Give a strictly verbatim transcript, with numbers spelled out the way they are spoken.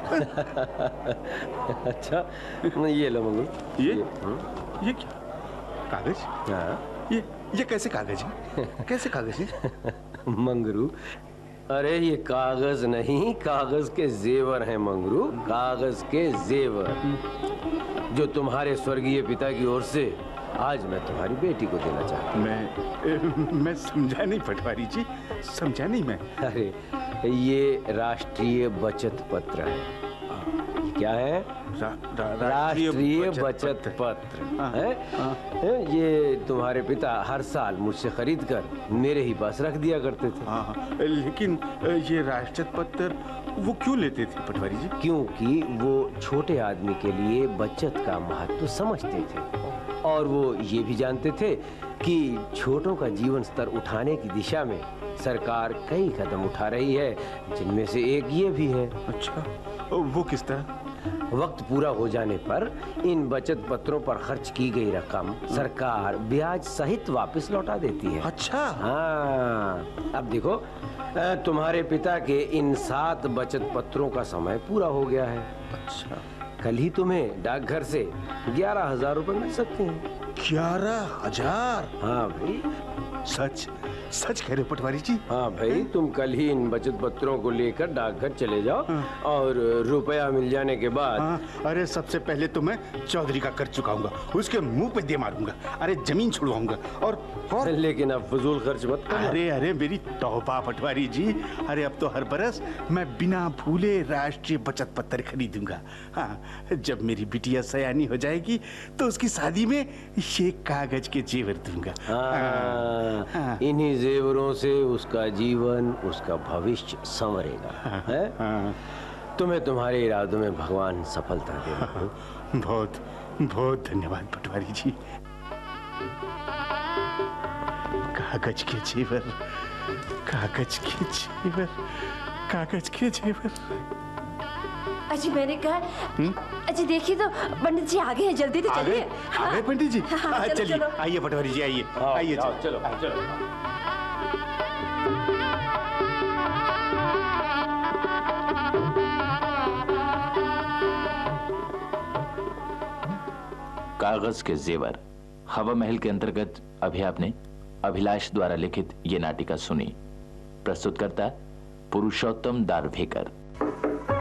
अच्छा, ये लो मंगरू। ये ये, ये क्या कागज? हाँ। ये ये कैसे कागज है? कैसे कागज है? मंगरू, अरे ये कागज नहीं, कागज के जेवर हैं मंगरू, कागज के जेवर, जो तुम्हारे स्वर्गीय पिता की ओर से आज मैं तुम्हारी बेटी को देना चाहता हूँ। मैं मैं समझा नहीं पटवारी जी, समझा नहीं मैं। अरे ये राष्ट्रीय बचत पत्र है। ये क्या है? रा, रा, राष्ट्रीय बचत पत्र है। है? ये तुम्हारे पिता हर साल मुझसे खरीद कर मेरे ही पास रख दिया करते थे। हाँ, लेकिन ये राष्ट्रीय पत्र वो क्यों लेते थे पटवारी जी? क्योंकि वो छोटे आदमी के लिए बचत का महत्व समझते थे और वो ये भी जानते थे कि छोटों का जीवन स्तर उठाने की दिशा में सरकार कई कदम उठा रही है, जिनमें से एक ये भी है। अच्छा, वो किस तरह? वक्त पूरा हो जाने पर इन बचत पत्रों पर खर्च की गई रकम सरकार ब्याज सहित वापस लौटा देती है। अच्छा। हाँ, अब देखो, तुम्हारे पिता के इन सात बचत पत्रों का समय पूरा हो गया है। अच्छा, कल ही तुम्हें डाकघर से ग्यारह हजार रुपए मिल सकते हैं। ग्यारह हजार? हाँ भाई। सच सच कह रहे हो पटवारी जी? हाँ भाई, तुम कल ही इन बचत पत्रों को लेकर डाकघर चले जाओ। हाँ। और रुपया मिल जाने के बाद हाँ, अरे सबसे पहले तो मैं चौधरी का कर चुकाऊंगा, उसके मुंह पे दे मारूंगा, अरे जमीन छुड़वाऊंगा और, और... लेकिन अब फजूल खर्च मत करना। अरे अरे मेरी तौबा पटवारी जी, अरे अब तो हर बरस मैं बिना भूले राष्ट्रीय बचत पत्र खरीदूंगा। हाँ, जब मेरी बिटिया सयानी हो जाएगी तो उसकी शादी में ये कागज के जेवर दूंगा। हाँ, हाँ। इन्हीं जेवरों से उसका जीवन, उसका भविष्य संवरेगा। हाँ, है? हाँ। तुम्हें तुम्हारे इरादों में भगवान सफलता दे। हाँ, बहुत बहुत धन्यवाद पटवारी जी। कागज के जेवर, कागज के जेवर, कागज के जेवर। अजी मैंने कहा, अजी देखिए तो पंडित जी आगे हैं, जल्दी तो चलिए। आ गए पंडित जी? चलिए, आइए पटवारी जी, आइए आइए, चलो चलो चलो। कागज के जेवर हवा महल के अंतर्गत अभी आपने अभिलाष द्वारा लिखित ये नाटिका सुनी। प्रस्तुतकर्ता पुरुषोत्तम दारवेकर।